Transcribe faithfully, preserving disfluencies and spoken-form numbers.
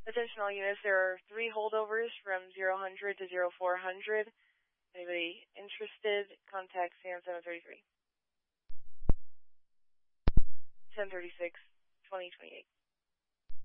Attention all units, there are three holdovers from zero hundred to zero four hundred. Anybody interested, contact SAM seven thirty-three. ten thirty-six, twenty twenty-eight.